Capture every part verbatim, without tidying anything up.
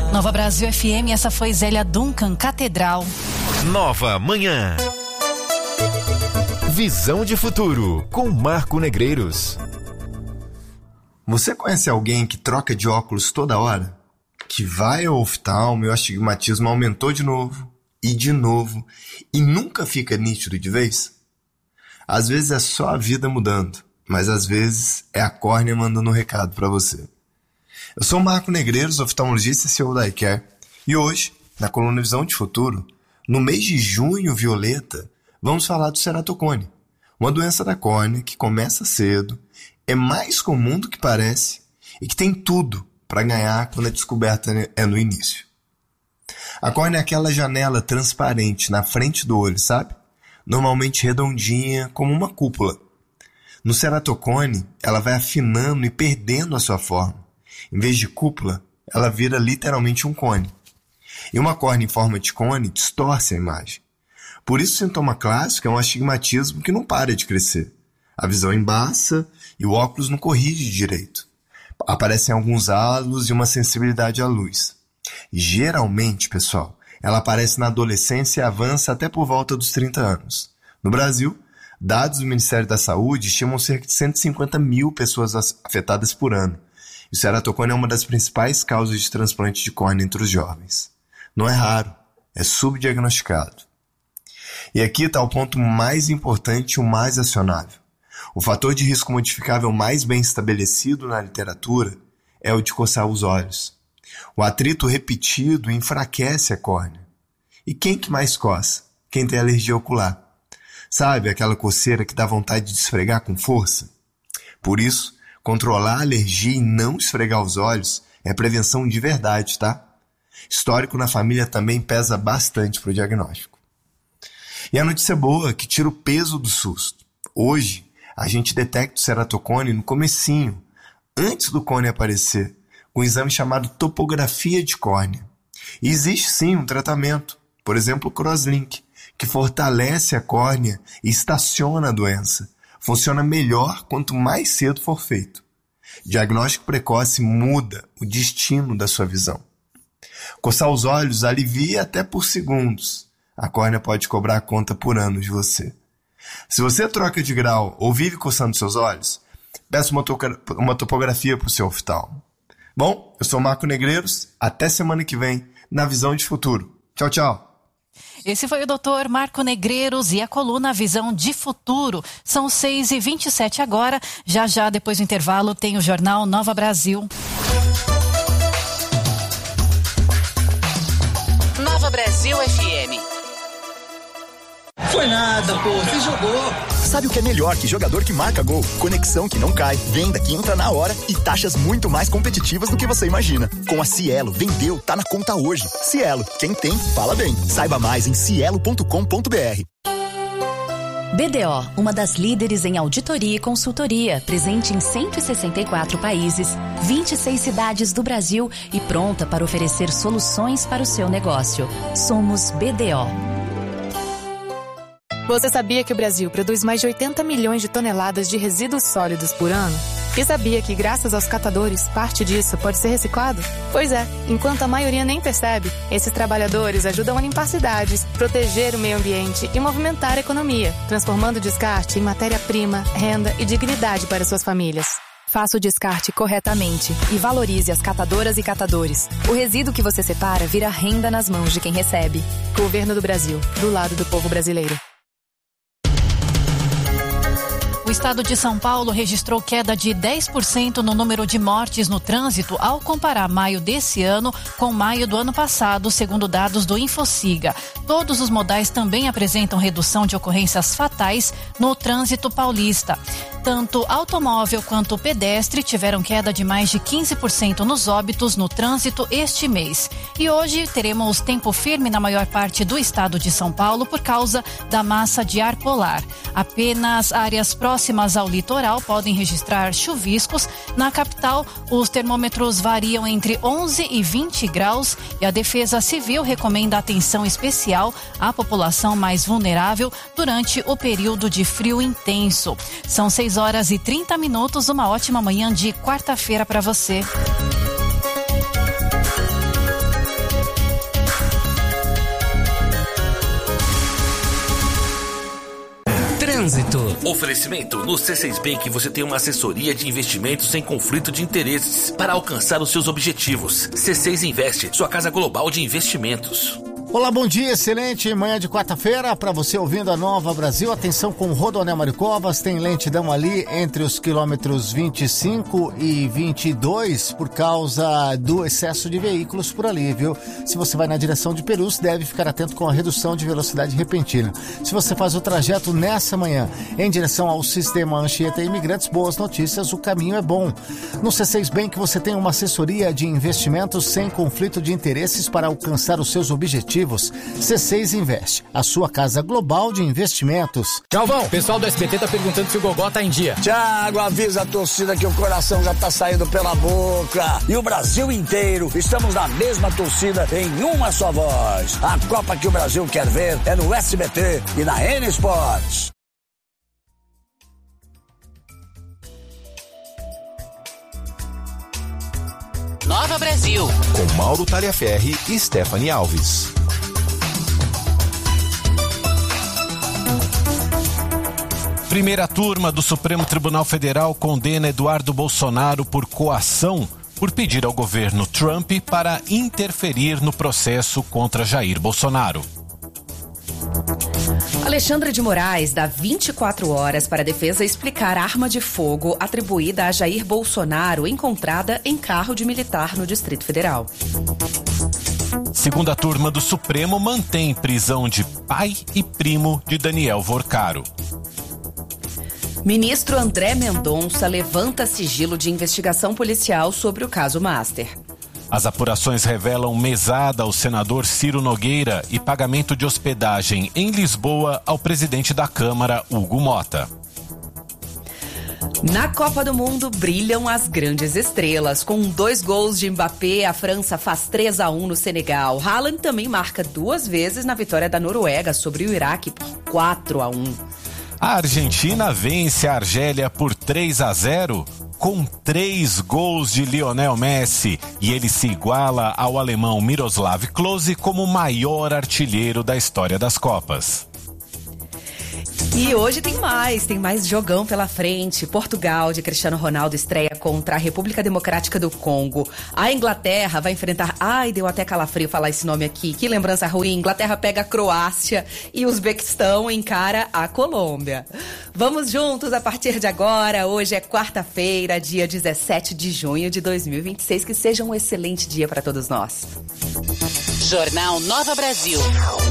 Nova Brasil F M, essa foi Zélia Duncan, Catedral. Nova Manhã. Visão de futuro, com Marco Negreiros. Você conhece alguém que troca de óculos toda hora? Que vai ao oftalmo e o astigmatismo aumentou de novo, e de novo, e nunca fica nítido de vez? Às vezes é só a vida mudando, mas às vezes é a córnea mandando um recado para você. Eu sou o Marco Negreiros, oftalmologista e C E O da iCare, e hoje, na coluna Visão de Futuro, no mês de junho violeta, vamos falar do ceratocone, uma doença da córnea que começa cedo, é mais comum do que parece e que tem tudo para ganhar quando a descoberta é no início. A córnea é aquela janela transparente na frente do olho, sabe? Normalmente redondinha, como uma cúpula. No ceratocone, ela vai afinando e perdendo a sua forma. Em vez de cúpula, ela vira literalmente um cone. E uma córnea em forma de cone distorce a imagem. Por isso o sintoma clássico é um astigmatismo que não para de crescer. A visão embaça e o óculos não corrige direito. Aparecem alguns halos e uma sensibilidade à luz. E, geralmente, pessoal, ela aparece na adolescência e avança até por volta dos trinta anos. No Brasil, dados do Ministério da Saúde estimam cerca de cento e cinquenta mil pessoas afetadas por ano. E o ceratocone é uma das principais causas de transplante de córnea entre os jovens. Não é raro, é subdiagnosticado. E aqui está o ponto mais importante e o mais acionável. O fator de risco modificável mais bem estabelecido na literatura é o de coçar os olhos. O atrito repetido enfraquece a córnea. E quem que mais coça? Quem tem alergia ocular. Sabe aquela coceira que dá vontade de esfregar com força? Por isso, controlar a alergia e não esfregar os olhos é prevenção de verdade, tá? Histórico na família também pesa bastante para o diagnóstico. E a notícia boa é que tira o peso do susto. Hoje, a gente detecta o ceratocone no comecinho, antes do cone aparecer, com um exame chamado topografia de córnea. E existe sim um tratamento, por exemplo o crosslink, que fortalece a córnea e estaciona a doença. Funciona melhor quanto mais cedo for feito. Diagnóstico precoce muda o destino da sua visão. Coçar os olhos alivia até por segundos. A córnea pode cobrar a conta por anos de você. Se você troca de grau ou vive coçando seus olhos, peça uma, toca- uma topografia para o seu oftalmo. Bom, eu sou o Marco Negreiros. Até semana que vem na Visão de Futuro. Tchau, tchau. Esse foi o doutor Marco Negreiros e a coluna Visão de Futuro. São seis e vinte e sete agora. Já já, depois do intervalo, tem o Jornal Nova Brasil. Nova Brasil F M. Foi nada, pô, você jogou. Sabe o que é melhor que jogador que marca gol? Conexão que não cai, venda que entra na hora e taxas muito mais competitivas do que você imagina. Com a Cielo, vendeu, tá na conta hoje. Cielo, quem tem, fala bem. Saiba mais em cielo ponto com ponto b r. B D O, uma das líderes em auditoria e consultoria, presente em cento e sessenta e quatro países, vinte e seis cidades do Brasil e pronta para oferecer soluções para o seu negócio. Somos B D O. Você sabia que o Brasil produz mais de oitenta milhões de toneladas de resíduos sólidos por ano? E sabia que, graças aos catadores, parte disso pode ser reciclado? Pois é, enquanto a maioria nem percebe, esses trabalhadores ajudam a limpar cidades, proteger o meio ambiente e movimentar a economia, transformando o descarte em matéria-prima, renda e dignidade para suas famílias. Faça o descarte corretamente e valorize as catadoras e catadores. O resíduo que você separa vira renda nas mãos de quem recebe. Governo do Brasil, do lado do povo brasileiro. O estado de São Paulo registrou queda de dez por cento no número de mortes no trânsito ao comparar maio desse ano com maio do ano passado, segundo dados do Infociga. Todos os modais também apresentam redução de ocorrências fatais no trânsito paulista. Tanto automóvel quanto pedestre tiveram queda de mais de quinze por cento nos óbitos no trânsito este mês. E hoje teremos tempo firme na maior parte do estado de São Paulo por causa da massa de ar polar. Apenas áreas próximas ao litoral podem registrar chuviscos. Na capital, os termômetros variam entre onze e vinte graus e a Defesa Civil recomenda atenção especial à população mais vulnerável durante o período de frio intenso. São seis horas e trinta minutos, uma ótima manhã de quarta-feira para você. Oferecimento: no C seis Bank você tem uma assessoria de investimentos sem conflito de interesses para alcançar os seus objetivos. C seis Invest, sua casa global de investimentos. Olá, bom dia, excelente manhã de quarta-feira para você ouvindo a Nova Brasil. Atenção com o Rodoanel Mário Covas, tem lentidão ali entre os quilômetros vinte e cinco e vinte e dois por causa do excesso de veículos por ali, viu? Se você vai na direção de Perus, deve ficar atento com a redução de velocidade repentina. Se você faz o trajeto nessa manhã em direção ao Sistema Anchieta Imigrantes, boas notícias, o caminho é bom. No C seis Bank você tem uma assessoria de investimentos sem conflito de interesses para alcançar os seus objetivos. C seis Invest, a sua casa global de investimentos. Galvão, o pessoal do S B T tá perguntando se o Gogó tá em dia. Thiago, avisa a torcida que o coração já tá saindo pela boca. E o Brasil inteiro, estamos na mesma torcida em uma só voz. A Copa que o Brasil quer ver é no S B T e na N Sports. Nova Brasil. Com Mauro Taliaferri e Stephanie Alves. Primeira turma do Supremo Tribunal Federal condena Eduardo Bolsonaro por coação por pedir ao governo Trump para interferir no processo contra Jair Bolsonaro. Alexandre de Moraes dá vinte e quatro horas para a defesa explicar arma de fogo atribuída a Jair Bolsonaro encontrada em carro de militar no Distrito Federal. Segunda turma do Supremo mantém prisão de pai e primo de Daniel Vorcaro. Ministro André Mendonça levanta sigilo de investigação policial sobre o caso Master. As apurações revelam mesada ao senador Ciro Nogueira e pagamento de hospedagem em Lisboa ao presidente da Câmara, Hugo Mota. Na Copa do Mundo brilham as grandes estrelas. Com dois gols de Mbappé, a França faz três a um no Senegal. Haaland também marca duas vezes na vitória da Noruega sobre o Iraque por quatro a um. A Argentina vence a Argélia por três a zero com três gols de Lionel Messi e ele se iguala ao alemão Miroslav Klose como o maior artilheiro da história das Copas. E hoje tem mais, tem mais jogão pela frente. Portugal de Cristiano Ronaldo estreia contra a República Democrática do Congo. A Inglaterra vai enfrentar... Ai, deu até calafrio falar esse nome aqui. Que lembrança ruim. Inglaterra pega a Croácia e o Uzbequistão encara a Colômbia. Vamos juntos a partir de agora. Hoje é quarta-feira, dia dezessete de junho de dois mil e vinte e seis. Que seja um excelente dia para todos nós. Jornal Nova Brasil.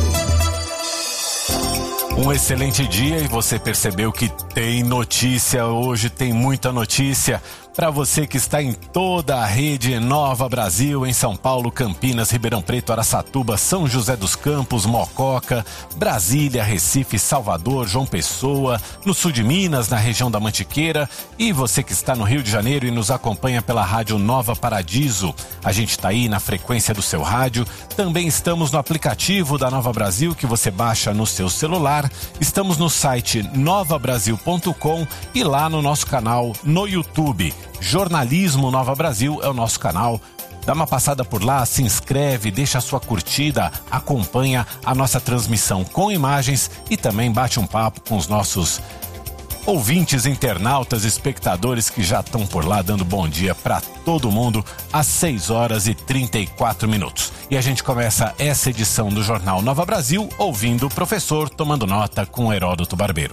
Um excelente dia e você percebeu que tem notícia hoje, tem muita notícia. Para você que está em toda a rede Nova Brasil, em São Paulo, Campinas, Ribeirão Preto, Araçatuba, São José dos Campos, Mococa, Brasília, Recife, Salvador, João Pessoa, no sul de Minas, na região da Mantiqueira, e você que está no Rio de Janeiro e nos acompanha pela rádio Nova Paradiso. A gente está aí na frequência do seu rádio. Também estamos no aplicativo da Nova Brasil que você baixa no seu celular. Estamos no site nova brasil ponto com e lá no nosso canal no YouTube. Jornalismo Nova Brasil é o nosso canal. Dá uma passada por lá, se inscreve, deixa a sua curtida, acompanha a nossa transmissão com imagens e também bate um papo com os nossos ouvintes, internautas, espectadores que já estão por lá dando bom dia para todo mundo às seis horas e trinta e quatro minutos. E a gente começa essa edição do Jornal Nova Brasil ouvindo o professor tomando nota com Heródoto Barbeiro.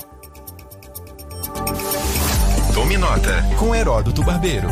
Tome nota com Heródoto Barbeiro.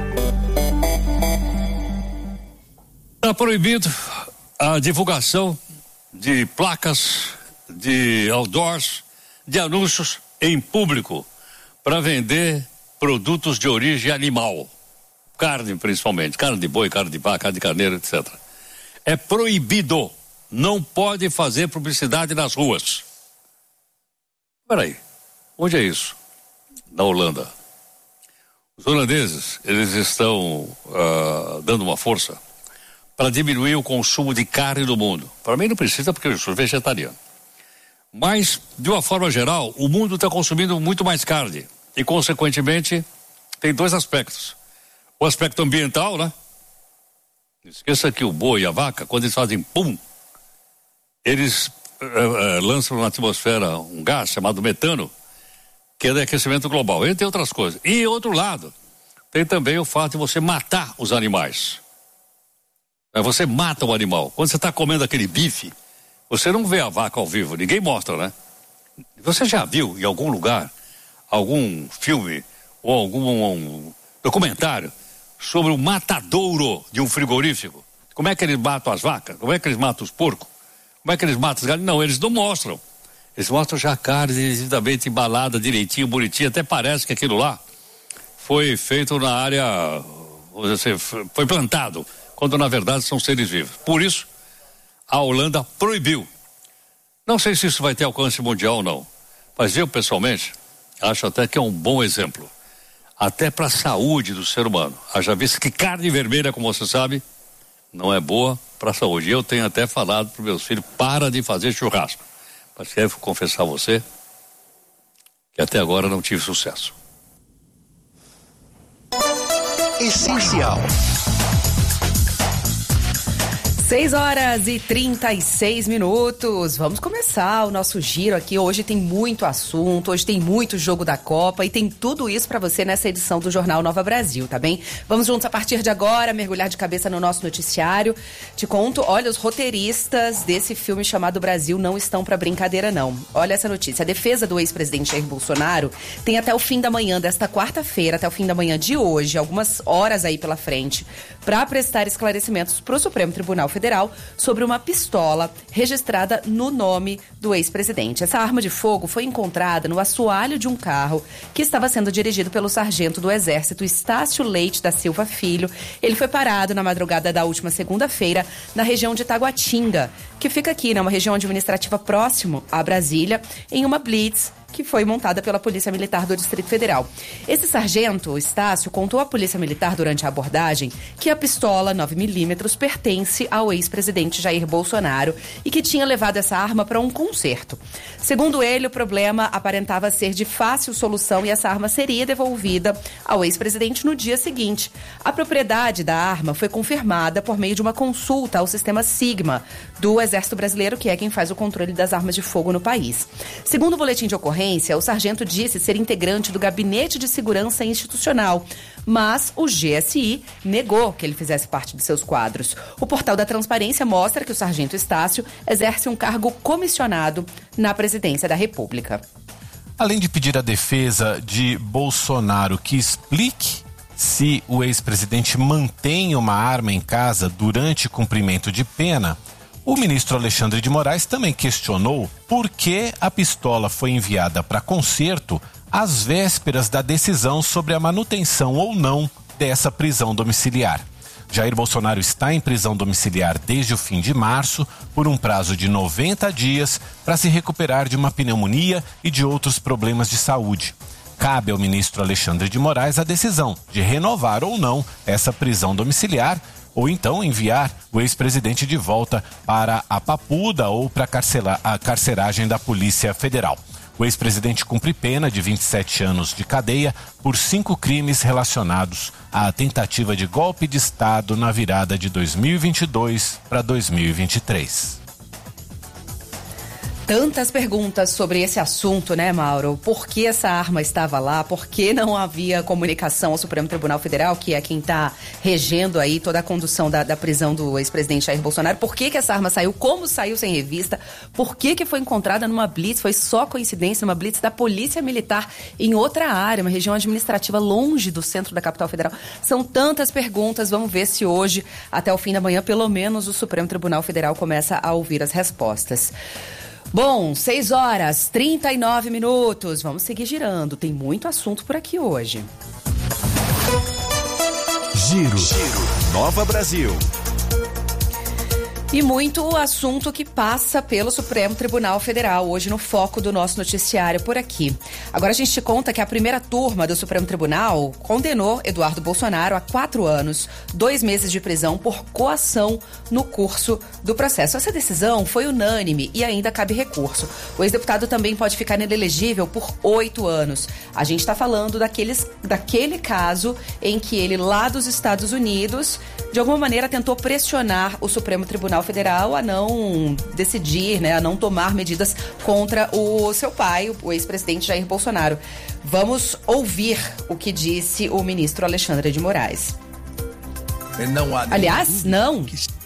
Está proibido a divulgação de placas, de outdoors, de anúncios em público para vender produtos de origem animal. Carne, principalmente. Carne de boi, carne de vaca, carne de carneiro, etcétera. É proibido. Não pode fazer publicidade nas ruas. Peraí, onde é isso? Na Holanda. Os holandeses, eles estão uh, dando uma força para diminuir o consumo de carne no mundo. Para mim não precisa, porque eu sou vegetariano. Mas, de uma forma geral, o mundo está consumindo muito mais carne. E, consequentemente, tem dois aspectos. O aspecto ambiental, né? Não esqueça que o boi e a vaca, quando eles fazem pum, eles uh, uh, lançam na atmosfera um gás chamado metano, que é do aquecimento global, entre outras coisas. E outro lado, tem também o fato de você matar os animais. Você mata o animal. Quando você está comendo aquele bife, você não vê a vaca ao vivo, ninguém mostra, né? Você já viu em algum lugar, algum filme ou algum um documentário sobre o matadouro de um frigorífico? Como é que eles matam as vacas? Como é que eles matam os porcos? Como é que eles matam os galinhas? Não, eles não mostram. Eles mostram já a carne devidamente embalada, direitinho, bonitinho. Até parece que aquilo lá foi feito na área, foi plantado, quando na verdade são seres vivos. Por isso, a Holanda proibiu. Não sei se isso vai ter alcance mundial ou não, mas eu pessoalmente acho até que é um bom exemplo, até para a saúde do ser humano. Haja visto que carne vermelha, como você sabe, não é boa para a saúde. Eu tenho até falado para meus filhos, para de fazer churrasco. Mas quero confessar a você que até agora não tive sucesso. Essencial. seis horas e trinta e seis minutos. Vamos começar o nosso giro aqui. Hoje tem muito assunto, hoje tem muito jogo da Copa e tem tudo isso pra você nessa edição do Jornal Nova Brasil, tá bem? Vamos juntos a partir de agora, mergulhar de cabeça no nosso noticiário. Te conto, olha, os roteiristas desse filme chamado Brasil não estão pra brincadeira, não. Olha essa notícia. A defesa do ex-presidente Jair Bolsonaro tem até o fim da manhã desta quarta-feira, até o fim da manhã de hoje, algumas horas aí pela frente, pra prestar esclarecimentos pro Supremo Tribunal Federal Federal sobre uma pistola registrada no nome do ex-presidente. Essa arma de fogo foi encontrada no assoalho de um carro que estava sendo dirigido pelo sargento do Exército Estácio Leite da Silva Filho. Ele foi parado na madrugada da última segunda-feira na região de Taguatinga, que fica aqui, né, uma região administrativa próximo a Brasília, em uma blitz que foi montada pela Polícia Militar do Distrito Federal. Esse sargento, Estácio, contou à Polícia Militar durante a abordagem que a pistola nove milímetros pertence ao ex-presidente Jair Bolsonaro e que tinha levado essa arma para um concerto. Segundo ele, o problema aparentava ser de fácil solução e essa arma seria devolvida ao ex-presidente no dia seguinte. A propriedade da arma foi confirmada por meio de uma consulta ao sistema Sigma do Exército Brasileiro, que é quem faz o controle das armas de fogo no país. Segundo o boletim de ocorrência, o sargento disse ser integrante do Gabinete de Segurança Institucional, mas o G S I negou que ele fizesse parte de seus quadros. O portal da Transparência mostra que o sargento Estácio exerce um cargo comissionado na Presidência da República. Além de pedir à defesa de Bolsonaro que explique se o ex-presidente mantém uma arma em casa durante cumprimento de pena, o ministro Alexandre de Moraes também questionou por que a pistola foi enviada para conserto às vésperas da decisão sobre a manutenção ou não dessa prisão domiciliar. Jair Bolsonaro está em prisão domiciliar desde o fim de março por um prazo de noventa dias para se recuperar de uma pneumonia e de outros problemas de saúde. Cabe ao ministro Alexandre de Moraes a decisão de renovar ou não essa prisão domiciliar, ou então enviar o ex-presidente de volta para a Papuda ou para a carceragem da Polícia Federal. O ex-presidente cumpre pena de vinte e sete anos de cadeia por cinco crimes relacionados à tentativa de golpe de Estado na virada de dois mil e vinte e dois para dois mil e vinte e três. Tantas perguntas sobre esse assunto, né, Mauro? Por que essa arma estava lá? Por que não havia comunicação ao Supremo Tribunal Federal, que é quem está regendo aí toda a condução da, da prisão do ex-presidente Jair Bolsonaro? Por que que essa arma saiu? Como saiu sem revista? Por que que foi encontrada numa blitz? Foi só coincidência, numa blitz da Polícia Militar em outra área, uma região administrativa longe do centro da capital federal? São tantas perguntas. Vamos ver se hoje, até o fim da manhã, pelo menos o Supremo Tribunal Federal começa a ouvir as respostas. Bom, seis horas, trinta e nove minutos. Vamos seguir girando. Tem muito assunto por aqui hoje. Giro. Giro. Nova Brasil. E muito assunto que passa pelo Supremo Tribunal Federal, hoje no foco do nosso noticiário por aqui. Agora a gente te conta que a primeira turma do Supremo Tribunal condenou Eduardo Bolsonaro a quatro anos, dois meses de prisão por coação no curso do processo. Essa decisão foi unânime e ainda cabe recurso. O ex-deputado também pode ficar inelegível por oito anos. A gente está falando daqueles, daquele caso em que ele, lá dos Estados Unidos, de alguma maneira tentou pressionar o Supremo Tribunal Tribunal Federal a não decidir, né, a não tomar medidas contra o seu pai, o ex-presidente Jair Bolsonaro. Vamos ouvir o que disse o ministro Alexandre de Moraes. Não há Aliás, não.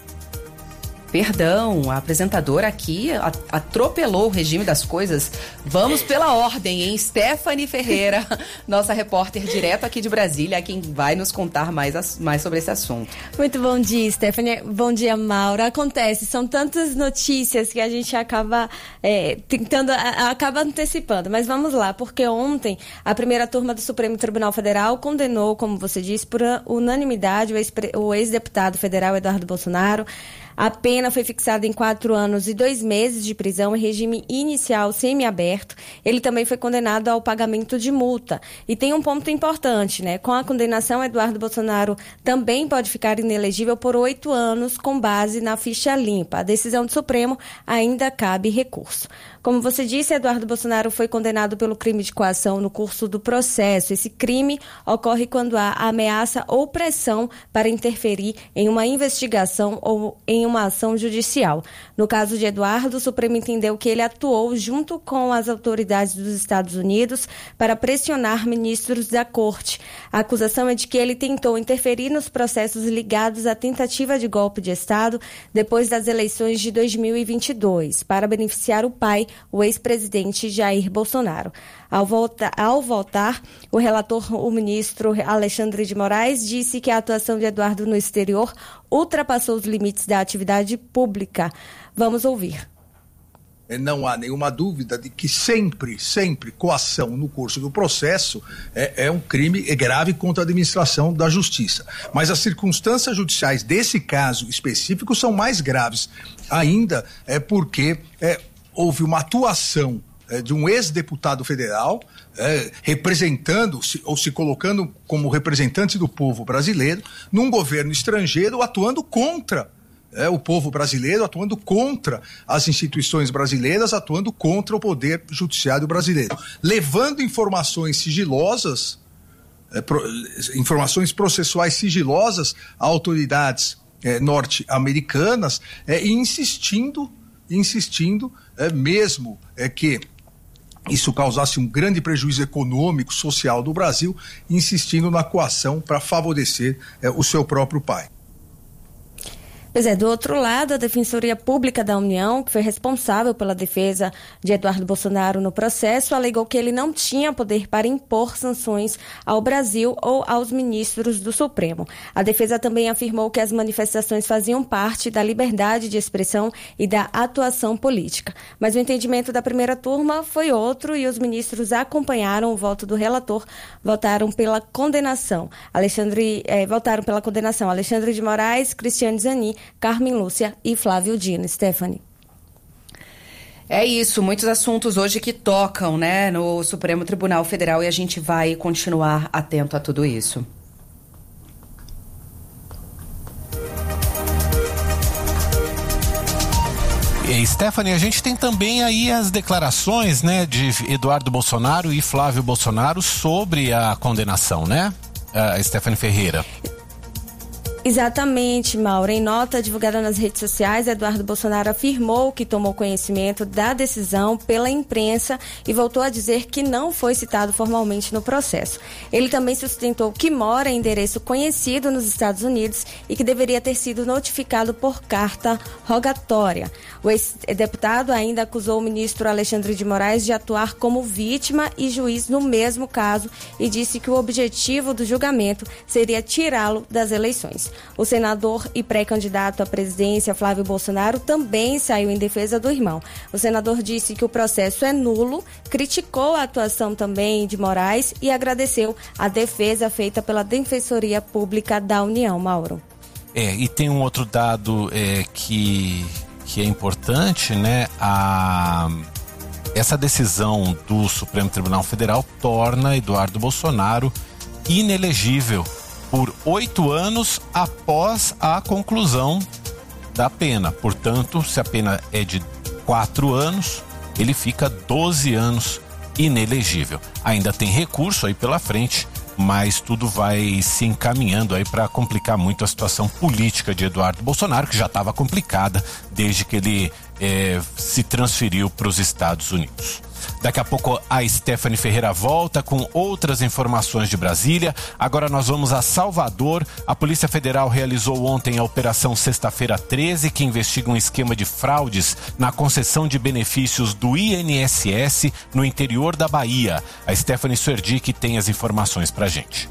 Perdão, a apresentadora aqui atropelou o regime das coisas. Vamos pela ordem, hein? Stephanie Ferreira, nossa repórter direto aqui de Brasília, quem vai nos contar mais, mais sobre esse assunto. Muito bom dia, Stephanie. Bom dia, Maura. Acontece, são tantas notícias que a gente acaba é, tentando, a, acaba antecipando. Mas vamos lá, porque ontem a primeira turma do Supremo Tribunal Federal condenou, como você disse, por unanimidade o ex-deputado federal Eduardo Bolsonaro. A pena foi fixada em quatro anos e dois meses de prisão em regime inicial semiaberto. Ele também foi condenado ao pagamento de multa. E tem um ponto importante, né? Com a condenação, Eduardo Bolsonaro também pode ficar inelegível por oito anos com base na ficha limpa. A decisão do Supremo ainda cabe recurso. Como você disse, Eduardo Bolsonaro foi condenado pelo crime de coação no curso do processo. Esse crime ocorre quando há ameaça ou pressão para interferir em uma investigação ou em uma ação judicial. No caso de Eduardo, o Supremo entendeu que ele atuou junto com as autoridades dos Estados Unidos para pressionar ministros da Corte. A acusação é de que ele tentou interferir nos processos ligados à tentativa de golpe de Estado depois das eleições de dois mil e vinte e dois, para beneficiar o pai, o ex-presidente Jair Bolsonaro. Ao voltar, ao voltar, o relator, o ministro Alexandre de Moraes, disse que a atuação de Eduardo no exterior ultrapassou os limites da atividade pública. Vamos ouvir. Não há nenhuma dúvida de que sempre, sempre coação no curso do processo é, é um crime grave contra a administração da justiça. Mas as circunstâncias judiciais desse caso específico são mais graves ainda, é porque é, houve uma atuação é, de um ex-deputado federal é, representando ou se colocando como representante do povo brasileiro num governo estrangeiro atuando contra É, o povo brasileiro, atuando contra as instituições brasileiras, atuando contra o poder judiciário brasileiro, levando informações sigilosas, é, pro, informações processuais sigilosas a autoridades é, norte-americanas é, e insistindo, insistindo é, mesmo é, que isso causasse um grande prejuízo econômico, social do Brasil, insistindo na coação para favorecer é, o seu próprio pai. Pois é, do outro lado, a Defensoria Pública da União, que foi responsável pela defesa de Eduardo Bolsonaro no processo, alegou que ele não tinha poder para impor sanções ao Brasil ou aos ministros do Supremo. A defesa também afirmou que as manifestações faziam parte da liberdade de expressão e da atuação política. Mas o entendimento da primeira turma foi outro e os ministros acompanharam o voto do relator, votaram pela condenação. Alexandre, eh, votaram pela condenação Alexandre de Moraes, Cristiane Zanin, Carmen Lúcia e Flávio Dino. Stephanie. É isso, muitos assuntos hoje que tocam, né, no Supremo Tribunal Federal e a gente vai continuar atento a tudo isso. E, Stephanie, a gente tem também aí as declarações, né, de Eduardo Bolsonaro e Flávio Bolsonaro sobre a condenação, né, a Stephanie Ferreira? Exatamente, Maura. Em nota divulgada nas redes sociais, Eduardo Bolsonaro afirmou que tomou conhecimento da decisão pela imprensa e voltou a dizer que não foi citado formalmente no processo. Ele também sustentou que mora em endereço conhecido nos Estados Unidos e que deveria ter sido notificado por carta rogatória. O ex-deputado ainda acusou o ministro Alexandre de Moraes de atuar como vítima e juiz no mesmo caso e disse que o objetivo do julgamento seria tirá-lo das eleições. O senador e pré-candidato à presidência, Flávio Bolsonaro, também saiu em defesa do irmão. O senador disse que o processo é nulo, criticou a atuação também de Moraes e agradeceu a defesa feita pela Defensoria Pública da União. Mauro. É, e tem um outro dado é, que, que é importante, né? A... Essa decisão do Supremo Tribunal Federal torna Eduardo Bolsonaro inelegível por oito anos após a conclusão da pena. Portanto, se a pena é de quatro anos, ele fica doze anos inelegível. Ainda tem recurso aí pela frente mas tudo vai se encaminhando aí para complicar muito a situação política de Eduardo Bolsonaro, que já estava complicada desde que ele eh, se transferiu para os Estados Unidos. Daqui a pouco a Stephanie Ferreira volta com outras informações de Brasília. Agora nós vamos a Salvador. A Polícia Federal realizou ontem a Operação Sexta-feira treze, que investiga um esquema de fraudes na concessão de benefícios do I N S S no interior da Bahia. A Stephanie Suerdic tem as informações pra gente.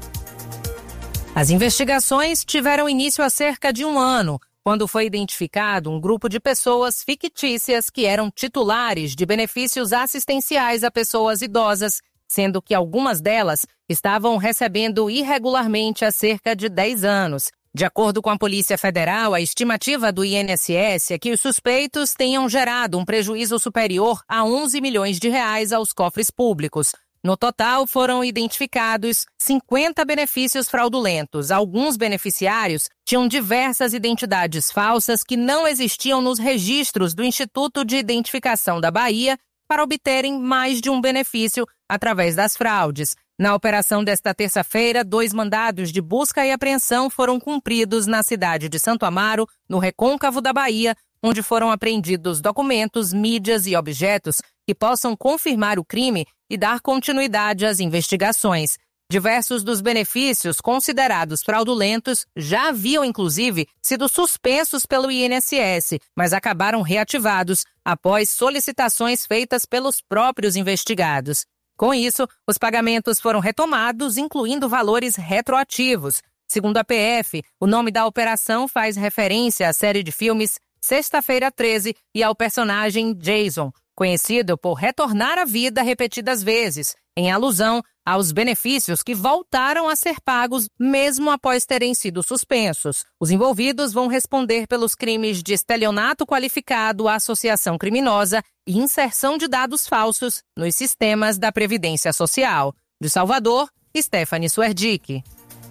As investigações tiveram início há cerca de um ano, quando foi identificado um grupo de pessoas fictícias que eram titulares de benefícios assistenciais a pessoas idosas, sendo que algumas delas estavam recebendo irregularmente há cerca de dez anos. De acordo com a Polícia Federal, a estimativa do I N S S é que os suspeitos tenham gerado um prejuízo superior a onze milhões de reais aos cofres públicos. No total, foram identificados cinquenta benefícios fraudulentos. Alguns beneficiários tinham diversas identidades falsas que não existiam nos registros do Instituto de Identificação da Bahia para obterem mais de um benefício através das fraudes. Na operação desta terça-feira, dois mandados de busca e apreensão foram cumpridos na cidade de Santo Amaro, no recôncavo da Bahia, onde foram apreendidos documentos, mídias e objetos que possam confirmar o crime e dar continuidade às investigações. Diversos dos benefícios considerados fraudulentos já haviam, inclusive, sido suspensos pelo I N S S, mas acabaram reativados após solicitações feitas pelos próprios investigados. Com isso, os pagamentos foram retomados, incluindo valores retroativos. Segundo a P F, o nome da operação faz referência à série de filmes Sexta-feira treze e ao personagem Jason, conhecido por retornar à vida repetidas vezes, em alusão aos benefícios que voltaram a ser pagos mesmo após terem sido suspensos. Os envolvidos vão responder pelos crimes de estelionato qualificado, associação criminosa e inserção de dados falsos nos sistemas da Previdência Social. De Salvador, Stephanie Suerdic.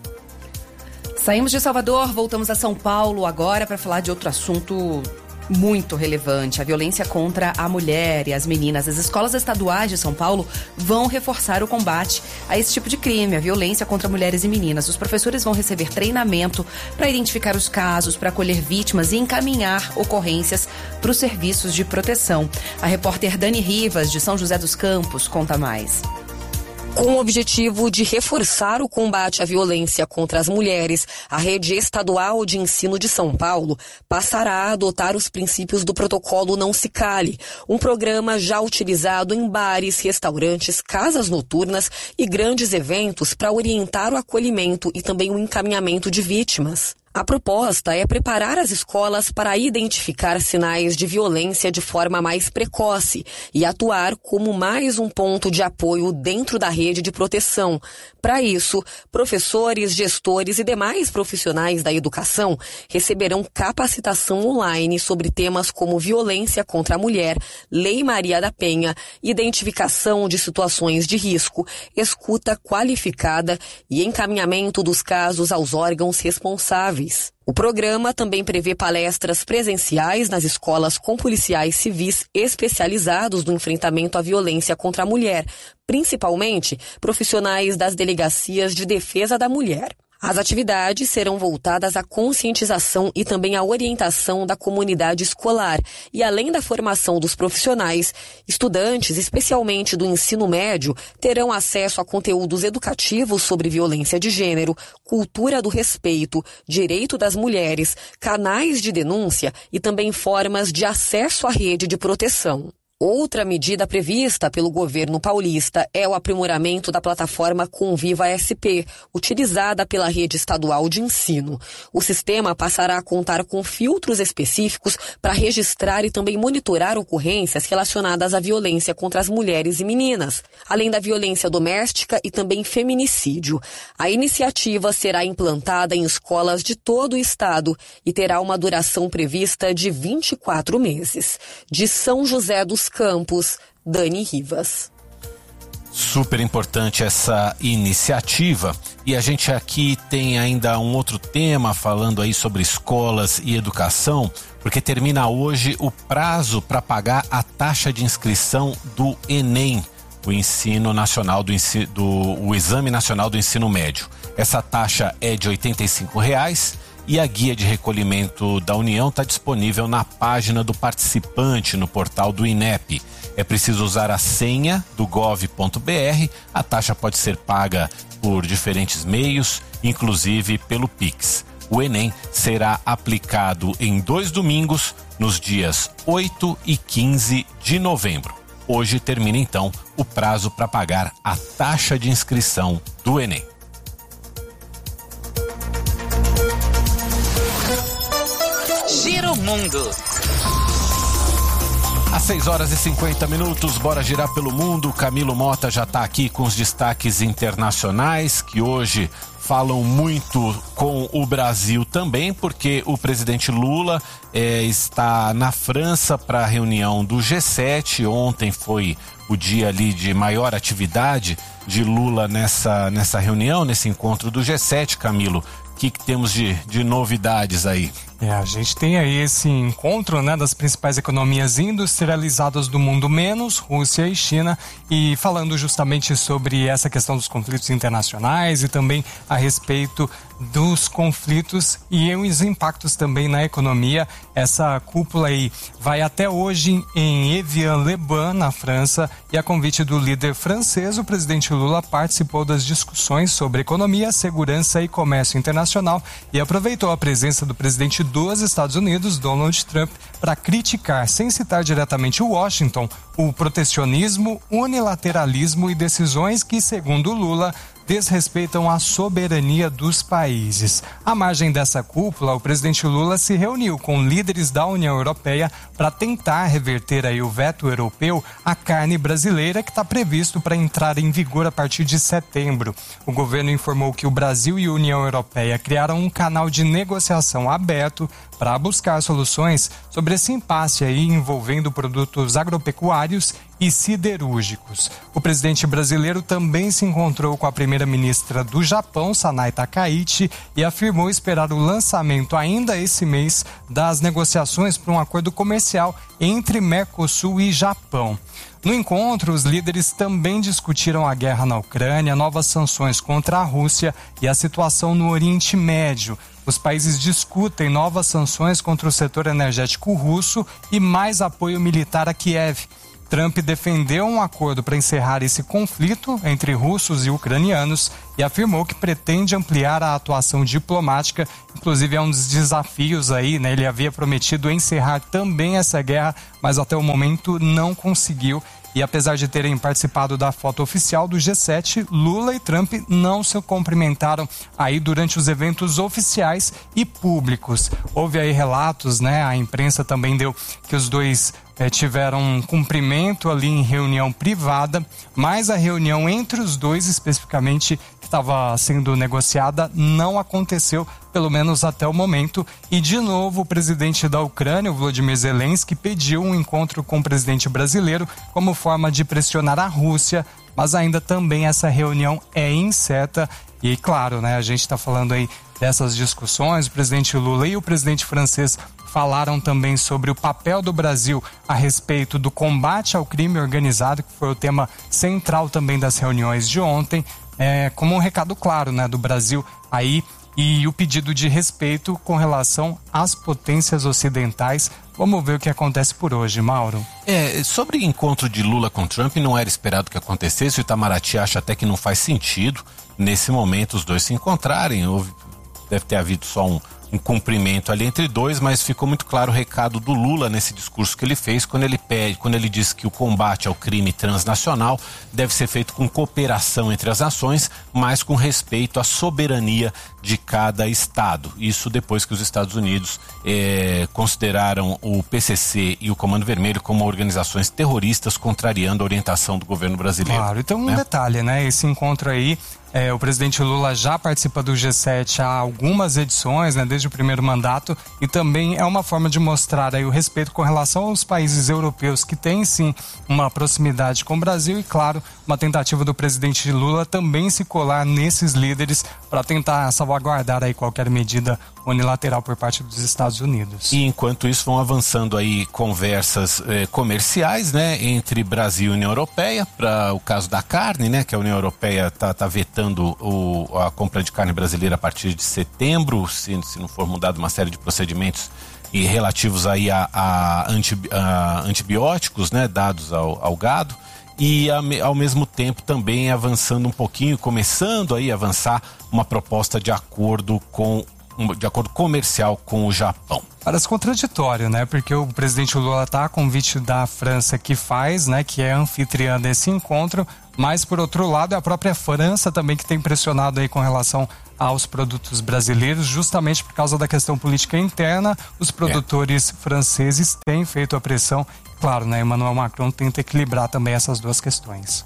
Saímos de Salvador, voltamos a São Paulo agora para falar de outro assunto muito relevante, a violência contra a mulher e as meninas. As escolas estaduais de São Paulo vão reforçar o combate a esse tipo de crime, a violência contra mulheres e meninas. Os professores vão receber treinamento para identificar os casos, para acolher vítimas e encaminhar ocorrências para os serviços de proteção. A repórter Dani Rivas, de São José dos Campos, conta mais. Com o objetivo de reforçar o combate à violência contra as mulheres, a Rede Estadual de Ensino de São Paulo passará a adotar os princípios do Protocolo Não Se Cale, um programa já utilizado em bares, restaurantes, casas noturnas e grandes eventos para orientar o acolhimento e também o encaminhamento de vítimas. A proposta é preparar as escolas para identificar sinais de violência de forma mais precoce e atuar como mais um ponto de apoio dentro da rede de proteção. Para isso, professores, gestores e demais profissionais da educação receberão capacitação online sobre temas como violência contra a mulher, Lei Maria da Penha, identificação de situações de risco, escuta qualificada e encaminhamento dos casos aos órgãos responsáveis. O programa também prevê palestras presenciais nas escolas com policiais civis especializados no enfrentamento à violência contra a mulher, principalmente profissionais das delegacias de defesa da mulher. As atividades serão voltadas à conscientização e também à orientação da comunidade escolar. E além da formação dos profissionais, estudantes, especialmente do ensino médio, terão acesso a conteúdos educativos sobre violência de gênero, cultura do respeito, direito das mulheres, canais de denúncia e também formas de acesso à rede de proteção. Outra medida prevista pelo governo paulista é o aprimoramento da plataforma Conviva S P, utilizada pela rede estadual de ensino. O sistema passará a contar com filtros específicos para registrar e também monitorar ocorrências relacionadas à violência contra as mulheres e meninas, além da violência doméstica e também feminicídio. A iniciativa será implantada em escolas de todo o estado e terá uma duração prevista de vinte e quatro meses. De São José dos Campos, Dani Rivas. Super importante essa iniciativa. E a gente aqui tem ainda um outro tema falando aí sobre escolas e educação, porque termina hoje o prazo para pagar a taxa de inscrição do Enem. o ensino nacional do, ensino, do o Exame Nacional do Ensino Médio. Essa taxa é de oitenta e cinco reais e a guia de recolhimento da União está disponível na página do participante no portal do INEP. É preciso usar a senha do gov ponto br. A taxa pode ser paga por diferentes meios, inclusive pelo Pix. O Enem será aplicado em dois domingos, nos dias oito e quinze de novembro. Hoje termina então o prazo para pagar a taxa de inscrição do Enem. Giro Mundo. Às seis horas e cinquenta minutos, bora girar pelo mundo. Camilo Mota já está aqui com os destaques internacionais que hoje falam muito com o Brasil também, porque o presidente Lula é, está na França para a reunião do G sete. Ontem foi o dia ali de maior atividade de Lula nessa, nessa reunião, nesse encontro do G sete. Camilo, o que, que temos de, de novidades aí? É, a gente tem aí esse encontro, né, das principais economias industrializadas do mundo, menos Rússia e China, e falando justamente sobre essa questão dos conflitos internacionais e também a respeito dos conflitos e os impactos também na economia. Essa cúpula aí vai até hoje em Evian-les-Bains, na França, e a convite do líder francês, o presidente Lula participou das discussões sobre economia, segurança e comércio internacional e aproveitou a presença do presidente dos Estados Unidos, Donald Trump, para criticar, sem citar diretamente Washington, o protecionismo, unilateralismo e decisões que, segundo Lula, desrespeitam a soberania dos países. À margem dessa cúpula, o presidente Lula se reuniu com líderes da União Europeia para tentar reverter aí o veto europeu à carne brasileira, que está previsto para entrar em vigor a partir de setembro. O governo informou que o Brasil e a União Europeia criaram um canal de negociação aberto para buscar soluções sobre esse impasse aí envolvendo produtos agropecuários e siderúrgicos. O presidente brasileiro também se encontrou com a primeira-ministra do Japão, Sanai Takaichi, e afirmou esperar o lançamento ainda esse mês das negociações para um acordo comercial entre Mercosul e Japão. No encontro, os líderes também discutiram a guerra na Ucrânia, novas sanções contra a Rússia e a situação no Oriente Médio. Os países discutem novas sanções contra o setor energético russo e mais apoio militar a Kiev. Trump defendeu um acordo para encerrar esse conflito entre russos e ucranianos e afirmou que pretende ampliar a atuação diplomática. Inclusive é um dos desafios aí, né? Ele havia prometido encerrar também essa guerra, mas até o momento não conseguiu. E apesar de terem participado da foto oficial do G sete, Lula e Trump não se cumprimentaram aí durante os eventos oficiais e públicos. Houve aí relatos, né? A imprensa também deu que os dois eh, tiveram um cumprimento ali em reunião privada, mas a reunião entre os dois, especificamente, que estava sendo negociada, não aconteceu, pelo menos até o momento. E de novo o presidente da Ucrânia, o Volodymyr Zelensky, pediu um encontro com o presidente brasileiro como forma de pressionar a Rússia, mas ainda também essa reunião é incerta. E claro, né, a gente está falando aí dessas discussões, o presidente Lula e o presidente francês falaram também sobre o papel do Brasil a respeito do combate ao crime organizado, que foi o tema central também das reuniões de ontem, é, como um recado claro, né, do Brasil aí, e o pedido de respeito com relação às potências ocidentais. Vamos ver o que acontece por hoje, Mauro. É, sobre o encontro de Lula com Trump, não era esperado que acontecesse. O Itamaraty acha até que não faz sentido, nesse momento, os dois se encontrarem. Houve, deve ter havido só um, um cumprimento ali entre dois, mas ficou muito claro o recado do Lula nesse discurso que ele fez, quando ele pede, quando ele disse que o combate ao crime transnacional deve ser feito com cooperação entre as nações, mas com respeito à soberania de cada estado. Isso depois que os Estados Unidos eh, consideraram o P C C e o Comando Vermelho como organizações terroristas, contrariando a orientação do governo brasileiro. Claro, então um né? detalhe, né? Esse encontro aí, é, o presidente Lula já participa do G sete há algumas edições, né, desde o primeiro mandato, e também é uma forma de mostrar aí o respeito com relação aos países europeus que têm sim uma proximidade com o Brasil e, claro, uma tentativa do presidente Lula também se colar nesses líderes para tentar salvaguardar aí qualquer medida unilateral por parte dos Estados Unidos. E enquanto isso vão avançando aí conversas eh, comerciais, né, entre Brasil e União Europeia, para o caso da carne, né, que a União Europeia está tá vetando o, a compra de carne brasileira a partir de setembro, se, se não for mudado uma série de procedimentos e relativos aí a, a, anti, a antibióticos, né, dados ao, ao gado. E ao mesmo tempo também avançando um pouquinho, começando aí a avançar uma proposta de acordo com de acordo comercial com o Japão. Parece contraditório, né? Porque o presidente Lula está a convite da França que faz, né? Que é anfitriã desse encontro, mas por outro lado é a própria França também que tem pressionado aí com relação aos produtos brasileiros, justamente por causa da questão política interna. Os produtores é. franceses têm feito a pressão. Claro, né? Emmanuel Macron tenta equilibrar também essas duas questões.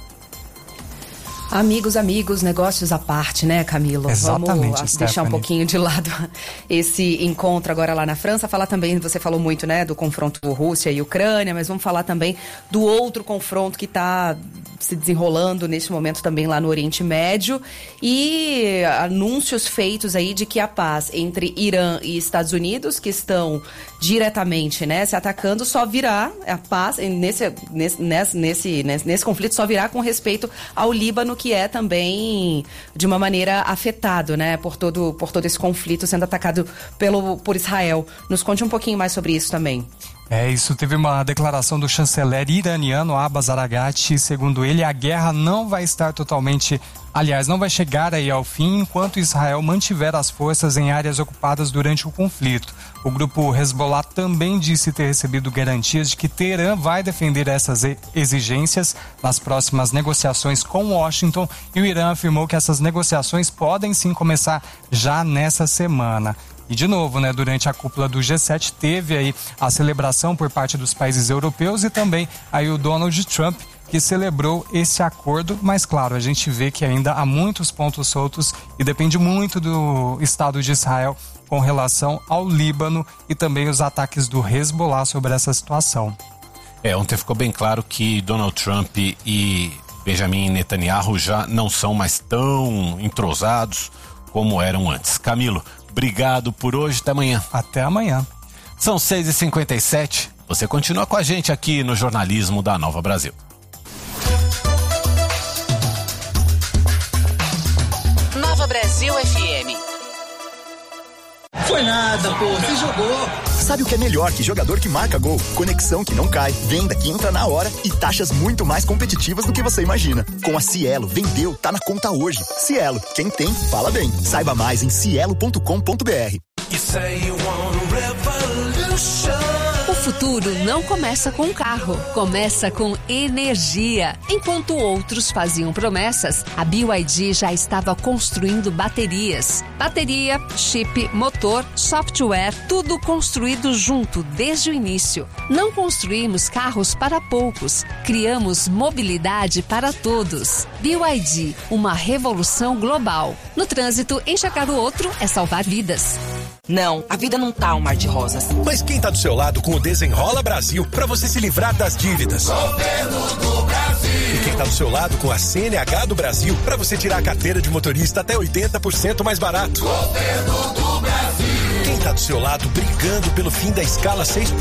Amigos, amigos, negócios à parte, né, Camilo? Exatamente, Vamos deixar Stephanie. um pouquinho de lado esse encontro agora lá na França. Falar também, você falou muito, né, do confronto Rússia e Ucrânia, mas vamos falar também do outro confronto que está se desenrolando neste momento também lá no Oriente Médio e anúncios feitos aí de que a paz entre Irã e Estados Unidos, que estão diretamente, né, se atacando, só virá a paz nesse, nesse, nesse, nesse, nesse conflito, só virá com respeito ao Líbano, que é também de uma maneira afetado, né, por todo, por todo esse conflito sendo atacado pelo, por Israel. Nos conte um pouquinho mais sobre isso também. É, isso teve uma declaração do chanceler iraniano Abbas Araghchi. Segundo ele, a guerra não vai estar totalmente, aliás, não vai chegar aí ao fim enquanto Israel mantiver as forças em áreas ocupadas durante o conflito. O grupo Hezbollah também disse ter recebido garantias de que Teherã vai defender essas exigências nas próximas negociações com Washington, e o Irã afirmou que essas negociações podem sim começar já nessa semana. E de novo, né, durante a cúpula do G sete teve aí a celebração por parte dos países europeus e também aí o Donald Trump, que celebrou esse acordo, mas claro, a gente vê que ainda há muitos pontos soltos e depende muito do Estado de Israel com relação ao Líbano e também os ataques do Hezbollah sobre essa situação. É, ontem ficou bem claro que Donald Trump e Benjamin Netanyahu já não são mais tão entrosados como eram antes. Camilo, obrigado por hoje, até amanhã. Até amanhã. São seis e cinquenta e sete, você continua com a gente aqui no jornalismo da Nova Brasil. Nova Brasil F M. Foi nada, pô, você jogou. Sabe o que é melhor que jogador que marca gol? Conexão que não cai, venda que entra na hora e taxas muito mais competitivas do que você imagina. Com a Cielo, vendeu, tá na conta hoje. Cielo, quem tem, fala bem. Saiba mais em cielo ponto com ponto b r. O futuro não começa com um carro, começa com energia. Enquanto outros faziam promessas, a B Y D já estava construindo baterias. Bateria, chip, motor, software, tudo construído junto desde o início. Não construímos carros para poucos, criamos mobilidade para todos. B Y D, uma revolução global. No trânsito, enxergar o outro é salvar vidas. Não, a vida não tá um mar de rosas. Mas quem tá do seu lado com o Desenrola Brasil pra você se livrar das dívidas? Governo do Brasil. E quem tá do seu lado com a C N H do Brasil pra você tirar a carteira de motorista até oitenta por cento mais barato? Governo do Brasil. Quem tá do seu lado brigando pelo fim da escala seis por cento